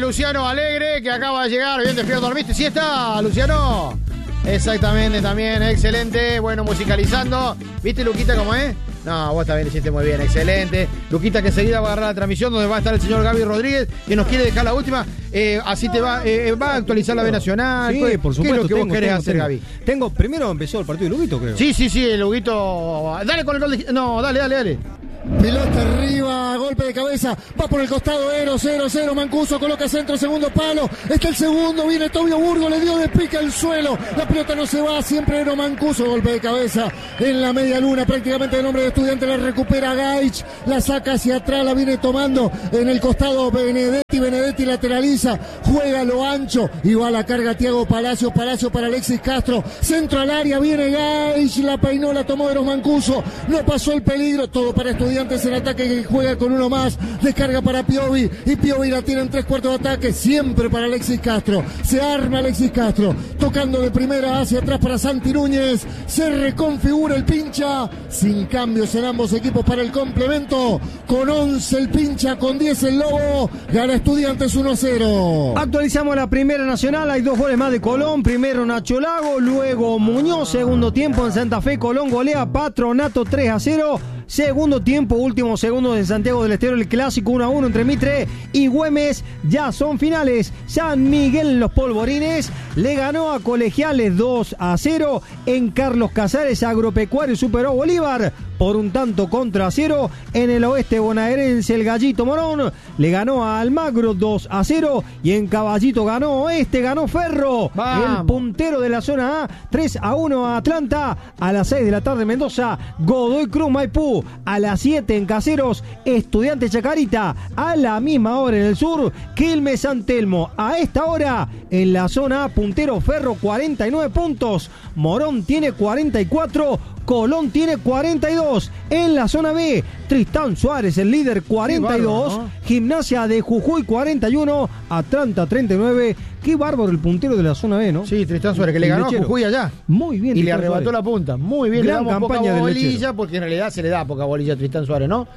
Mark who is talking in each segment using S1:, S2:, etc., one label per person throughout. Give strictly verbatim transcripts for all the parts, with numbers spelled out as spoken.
S1: Luciano Alegre, que acaba de llegar. Bien despierto, ¿dormiste? ¿Sí está, Luciano? Exactamente, también, excelente. Bueno, musicalizando. ¿Viste, Luquita, cómo es? No, vos también lo hiciste muy bien, excelente. Luquita, que enseguida va a agarrar la transmisión, donde va a estar el señor Gaby Rodríguez, que nos quiere dejar la última. Eh, así te va, eh, va a actualizar la B Nacional.
S2: Sí, por supuesto.
S1: ¿Qué es lo que
S2: tengo,
S1: vos querés
S2: tengo,
S1: hacer,
S2: tengo.
S1: Gaby?
S2: Tengo, primero empezó el partido de Luguito, creo.
S1: Sí, sí, sí, el Luguito. Dale con el gol de... No, dale, dale, dale.
S3: Pelota arriba, golpe de cabeza, va por el costado, Ero, cero, cero, Mancuso coloca centro, segundo palo, está el segundo, viene Tobio Burgo, le dio de pique al suelo, la pelota no se va, siempre Ero Mancuso, golpe de cabeza en la media luna, prácticamente el hombre de Estudiante la recupera Gaich, la saca hacia atrás, la viene tomando en el costado Benedetti, Benedetti lateraliza, juega lo ancho y va a la carga Thiago Palacio, Palacio para Alexis Castro, centro al área, viene Gaich, la peinó, la tomó Ero Mancuso, no pasó el peligro, todo para Estudiantes en ataque que juega con uno más, descarga para Piovi y Piovi la tiene en tres cuartos de ataque, siempre para Alexis Castro, se arma Alexis Castro, tocando de primera hacia atrás para Santi Núñez, se reconfigura el pincha, sin cambios en ambos equipos para el complemento, con once el pincha, con diez el Lobo, gana Estudiantes uno a cero.
S2: Actualizamos la primera nacional, hay dos goles más de Colón, primero Nacho Lago, luego Muñoz, segundo tiempo en Santa Fe, Colón golea Patronato tres a cero. Segundo tiempo, últimos segundos en Santiago del Estero, el clásico uno a uno entre Mitre y Güemes. Ya son finales. San Miguel en los Polvorines le ganó a Colegiales dos a cero. En Carlos Casares, Agropecuario superó a Bolívar por un tanto contra cero. En el oeste bonaerense, el Gallito Morón le ganó a Almagro dos a cero. Y en Caballito ganó Oeste, ganó Ferro. Vamos. El puntero de la zona A, tres a uno a Atlanta. A las seis de la tarde Mendoza, Godoy Cruz Maipú. A las siete en Caseros, Estudiantes Chacarita. A la misma hora en el sur, Quilmes San Telmo. A esta hora en la zona A, puntero Ferro cuarenta y nueve puntos. Morón tiene cuarenta y cuatro. Colón tiene cuarenta y dos. En la zona B, Tristán Suárez, el líder, cuarenta y dos. Bárbaro, ¿no? Gimnasia de Jujuy, cuarenta y uno. Atlanta, treinta y nueve. Qué bárbaro el puntero de la zona B, ¿no?
S1: Sí, Tristán Suárez, que le ganó
S2: lechero.
S1: a Jujuy allá.
S2: Muy bien.
S1: Y
S2: Tristán
S1: le arrebató
S2: Suárez.
S1: la punta. Muy bien,
S2: Gran
S1: le damos
S2: campaña
S1: poca bolilla,
S2: lechero.
S1: porque en realidad se le da poca bolilla a Tristán Suárez, ¿no?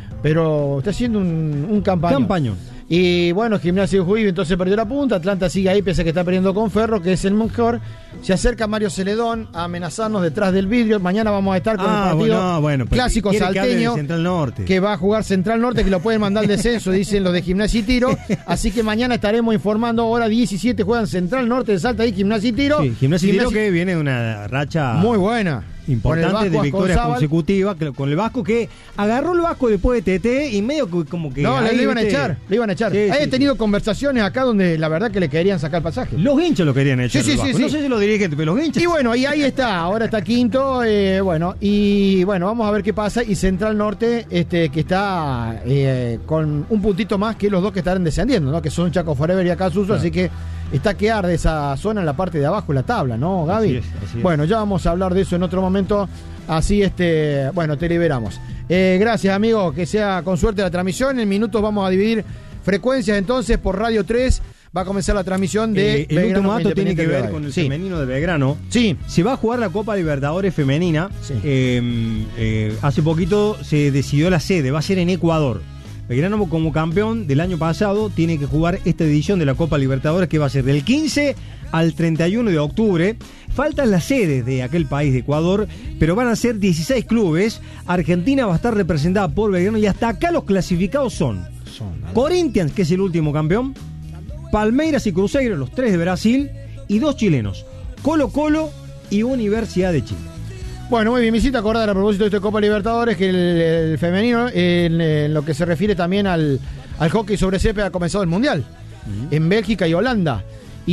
S1: Pero está haciendo un, un campañón.
S2: Campañón.
S1: Y bueno, Gimnasia de Jujuy entonces perdió la punta. Atlanta sigue ahí, pese a que está perdiendo con Ferro, que es el mejor. Se acerca Mario Celedón a amenazarnos detrás del vidrio. Mañana vamos a estar con
S2: Ah,
S1: el partido
S2: bueno, bueno,
S1: clásico
S2: quiere que hable de
S1: salteño
S2: Central Norte.
S1: que va a jugar Central Norte, que lo pueden mandar al descenso, dicen los de Gimnasia y Tiro. Así que mañana estaremos informando. Hora diecisiete juegan Central Norte de Salta y Gimnasia y Tiro.
S2: Sí, Gimnasia y Tiro,
S1: Gimnasia...
S2: que viene de una racha
S1: muy buena,
S2: importante de victorias consecutivas con el Vasco, que agarró el Vasco después de T T y medio que, como que
S1: no,
S2: ahí,
S1: le iban
S2: ¿viste?
S1: a echar, le iban a echar.
S2: Sí,
S1: Hay
S2: sí,
S1: tenido
S2: sí.
S1: conversaciones acá donde la verdad que le querían sacar el pasaje.
S2: Los hinchas lo querían echar.
S1: Sí, sí,
S2: el Vasco.
S1: sí, sí.
S2: No sé si los dirigentes, pero los hinchas.
S1: Y bueno, y ahí está, ahora está quinto, eh, bueno, y bueno, vamos a ver qué pasa. Y Central Norte, este, que está eh, con un puntito más que los dos que estarán descendiendo, ¿no? Que son Chaco Forever y Acasuso, claro. Así que está que arde esa zona en la parte de abajo de la tabla, ¿no, Gaby?
S2: Así es, así es.
S1: Bueno, ya vamos a hablar de eso en otro momento. Así, este, bueno, te liberamos. Eh, gracias, amigo, que sea con suerte la transmisión. En minutos vamos a dividir frecuencias entonces por Radio tres. Va a comenzar la transmisión de
S2: eh, el último dato tiene que ver con el
S1: sí.
S2: femenino de Belgrano.
S1: Sí.
S2: Se va a jugar la Copa Libertadores femenina.
S1: Sí.
S2: Eh, eh, hace poquito se decidió la sede, va a ser en Ecuador. Belgrano, como campeón del año pasado, tiene que jugar esta edición de la Copa Libertadores, que va a ser del quince al treinta y uno de octubre. Faltan las sedes de aquel país de Ecuador, pero van a ser dieciséis clubes. Argentina va a estar representada por Belgrano y hasta acá los clasificados son, son Corinthians, que es el último campeón, Palmeiras y Cruzeiro, los tres de Brasil, y dos chilenos, Colo Colo y Universidad de Chile.
S1: Bueno, muy bien, me hiciste acordar a propósito de esta Copa Libertadores que el, el femenino, en, en lo que se refiere también al, al hockey sobre césped, ha comenzado el Mundial, uh-huh. en Bélgica y Holanda.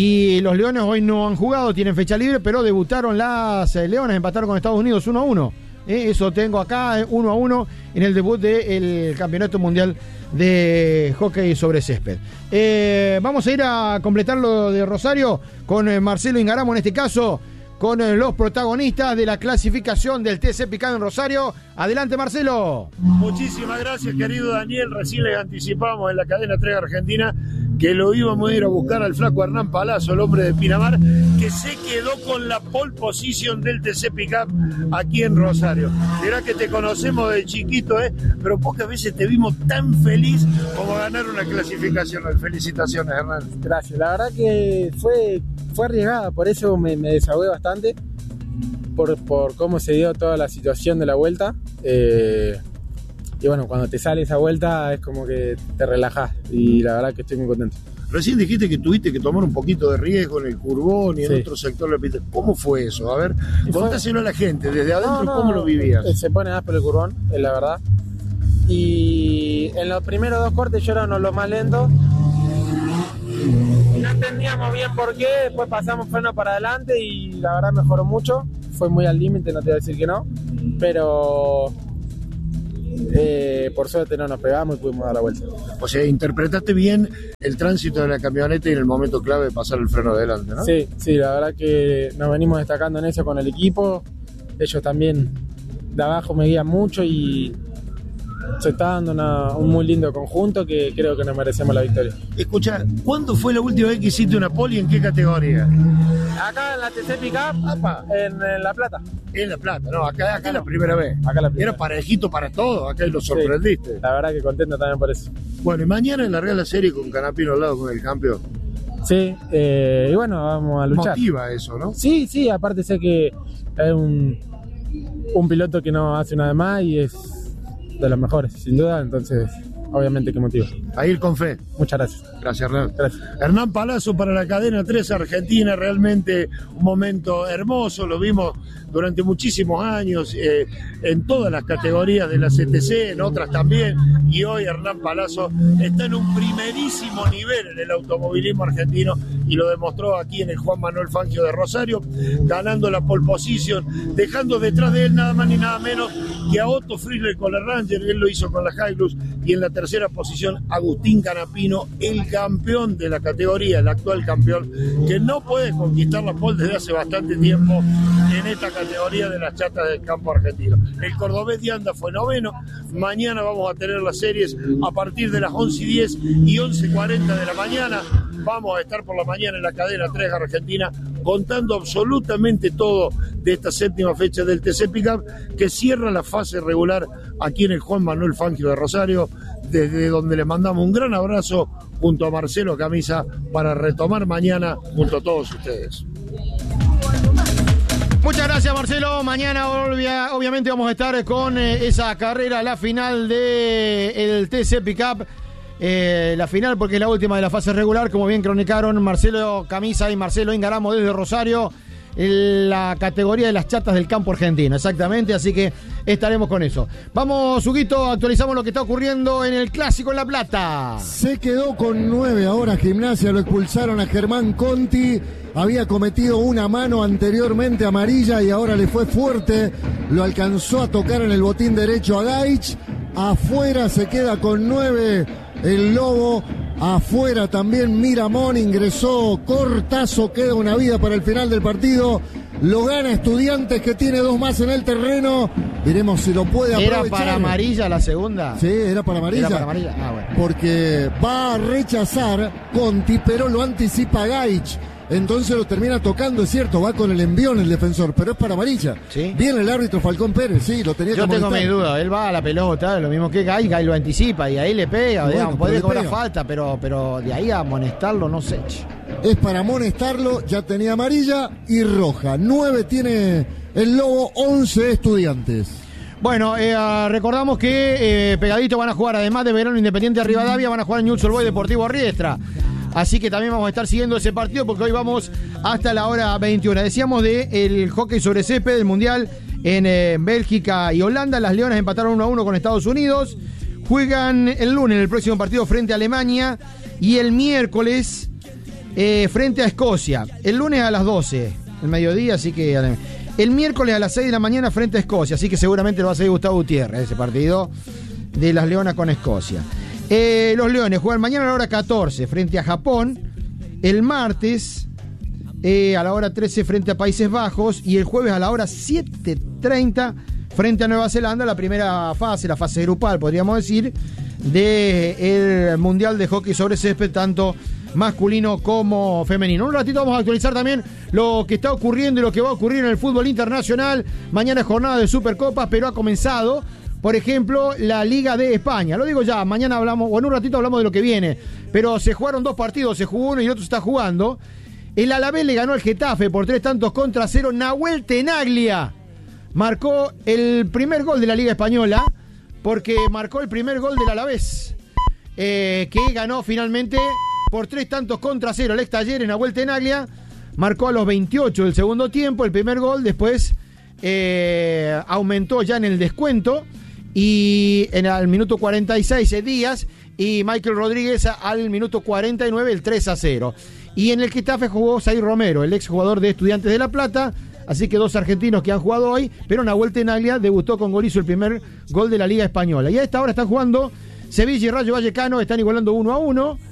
S1: Y los Leones hoy no han jugado, tienen fecha libre, pero debutaron las eh, Leonas, empataron con Estados Unidos uno a uno. Eh, eso tengo acá, uno a uno, en el debut del Campeonato Mundial de Hockey sobre Césped. Eh, vamos a ir a completar lo de Rosario con eh, Marcelo Ingaramo, en este caso, con eh, los protagonistas de la clasificación del T C Picado en Rosario. Adelante, Marcelo.
S4: Muchísimas gracias, querido Daniel. Recién les anticipamos en la cadena Trega Argentina que lo íbamos a ir a buscar al flaco Hernán Palazzo, el hombre de Pinamar, que se quedó con la pole position del T C Pickup aquí en Rosario. Mirá que te conocemos de chiquito, ¿eh? Pero pocas veces te vimos tan feliz como ganar una clasificación. Felicitaciones, Hernán.
S5: Gracias, la verdad que fue, fue arriesgada, por eso me, me desahogué bastante, por, por cómo se dio toda la situación de la vuelta. Eh, y bueno, cuando te sale esa vuelta es como que te relajás, y la verdad que estoy muy contento.
S4: Recién dijiste que tuviste que tomar un poquito de riesgo en el curbón y en sí. otro sector de la pista. ¿Cómo fue eso? A ver, contáselo a la gente, desde adentro, no, no, ¿cómo lo vivías?
S5: Se pone áspero el curbón, es la verdad. Y en los primeros dos cortes yo era uno de los más lentos. No entendíamos bien por qué, después pasamos freno para adelante y la verdad mejoró mucho. Fue muy al límite, no te voy a decir que no, pero eh, por suerte no nos pegamos y pudimos dar la vuelta.
S4: O sea, interpretaste bien el tránsito de la camioneta y en el momento clave de pasar el freno adelante, ¿no?
S5: Sí, sí, la verdad que nos venimos destacando en eso con el equipo. Ellos también de abajo me guían mucho y se está dando una, un muy lindo conjunto que creo que nos merecemos la victoria.
S4: Escucha, ¿cuándo fue la última vez que hiciste una pole y en qué categoría?
S5: Acá en la T C Pickup, en, en La Plata.
S4: En La Plata, no, acá, acá, acá es la primera vez.
S5: Acá la primera.
S4: Era parejito para todo, acá lo sorprendiste.
S5: Sí, la verdad que contento también por eso.
S4: Bueno, y mañana largar la serie con Canapino al lado con el campeón.
S5: Sí, eh, y bueno, vamos a luchar.
S4: Motiva eso, ¿no?
S5: Sí, sí, aparte sé que es un, un piloto que no hace nada más y es de los mejores, sin duda, entonces obviamente que motiva.
S4: A ir con fe.
S5: Muchas gracias.
S4: Gracias, Hernán.
S5: Gracias.
S4: Hernán Palazzo para la cadena tres Argentina, realmente un momento hermoso, lo vimos durante muchísimos años eh, en todas las categorías de la C T C, en otras también, y hoy Hernán Palazzo está en un primerísimo nivel en el automovilismo argentino y lo demostró aquí en el Juan Manuel Fangio de Rosario, ganando la pole position, dejando detrás de él nada más ni nada menos que a Otto Friedler con la Ranger, él lo hizo con la Hilux, y en la tercera posición Agustín Canapino, el campeón de la categoría, el actual campeón, que no puede conquistar la pole desde hace bastante tiempo en esta categoría de las chatas del campo argentino. El cordobés de Anda fue noveno. Mañana vamos a tener las series a partir de las once y diez y once y cuarenta de la mañana. Vamos a estar por la mañana en la cadena tres Argentina contando absolutamente todo de esta séptima fecha del T C Pickup, que cierra la fase regular aquí en el Juan Manuel Fangio de Rosario, desde donde le mandamos un gran abrazo junto a Marcelo Camisa para retomar mañana junto a todos ustedes.
S1: Muchas gracias, Marcelo. Mañana obvia, obviamente vamos a estar con eh, esa carrera, la final del T C Pickup. Eh, la final porque es la última de la fase regular, como bien cronicaron Marcelo Camisa y Marcelo Ingaramo desde Rosario, en la categoría de las chatas del campo argentino, exactamente, así que estaremos con eso. Vamos, Huguito, actualizamos lo que está ocurriendo en el Clásico en La Plata.
S3: Se quedó con nueve ahora Gimnasia, lo expulsaron a Germán Conti, había cometido una mano anteriormente amarilla y ahora le fue fuerte, lo alcanzó a tocar en el botín derecho a Gaich, afuera se queda con nueve el Lobo, afuera también Miramón, ingresó Cortazo, queda una vida para el final del partido, lo gana Estudiantes que tiene dos más en el terreno, veremos si lo puede aprovechar.
S1: ¿Era para amarilla la segunda?
S3: Sí, era para amarilla.
S1: Era para amarilla, ah, bueno.
S3: Porque va a rechazar Conti, pero lo anticipa Gaich. Entonces lo termina tocando, es cierto, va con el envión el defensor, pero es para amarilla.
S1: ¿Sí?
S3: Viene el árbitro Falcón Pérez, sí, lo tenía que
S1: Yo tengo
S3: molestar.
S1: mi duda, él va a la pelota, lo mismo que Gay, Gay lo anticipa y ahí le pega,
S3: Bueno,
S1: digamos, podría
S3: le
S1: cobrar
S3: pega.
S1: falta, pero, pero de ahí a amonestarlo, no sé.
S3: Es para amonestarlo, ya tenía amarilla y roja. Nueve tiene el Lobo, once Estudiantes.
S1: Bueno, eh, recordamos que eh, pegadito van a jugar, además de Verón Independiente de Rivadavia, van a jugar en Newell's Old Boys Deportivo Riestra. Así que también vamos a estar siguiendo ese partido porque hoy vamos hasta la hora veintiuna. Decíamos de el hockey sobre césped del Mundial en eh, Bélgica y Holanda. Las Leonas empataron uno a uno con Estados Unidos. Juegan el lunes en el próximo partido frente a Alemania y el miércoles eh, frente a Escocia. El lunes a las doce, el mediodía, así que el miércoles a las seis de la mañana frente a Escocia. Así que seguramente lo va a seguir Gustavo Gutiérrez, ese partido de las Leonas con Escocia. Eh, los Leones juegan mañana a la hora catorce frente a Japón, el martes eh, a la hora trece frente a Países Bajos y el jueves a la hora siete treinta frente a Nueva Zelanda, la primera fase, la fase grupal, podríamos decir, del Mundial de Hockey sobre Césped, tanto masculino como femenino. Un ratito vamos a actualizar también lo que está ocurriendo y lo que va a ocurrir en el fútbol internacional. Mañana es jornada de Supercopas, pero ha comenzado, por ejemplo, la Liga de España. Lo digo ya, mañana hablamos, o en un ratito hablamos de lo que viene, pero se jugaron dos partidos, se jugó uno y el otro se está jugando. El Alavés le ganó al Getafe por tres tantos contra cero. Nahuel Tenaglia marcó el primer gol de la Liga Española, porque marcó el primer gol del Alavés, eh, que ganó finalmente por tres tantos contra cero. El ex Talleres, Nahuel Tenaglia, marcó a los veintiocho del segundo tiempo el primer gol. Después eh, aumentó ya en el descuento, y en el minuto cuarenta y seis Díaz y Michael Rodríguez al minuto cuarenta y nueve el tres a cero. Y en el Getafe jugó Zair Romero, el ex jugador de Estudiantes de La Plata. Así que dos argentinos que han jugado hoy, pero Nahuel Tenaglia debutó con gol, hizo el primer gol de la Liga Española. Y a esta hora están jugando Sevilla y Rayo Vallecano, están igualando uno a uno.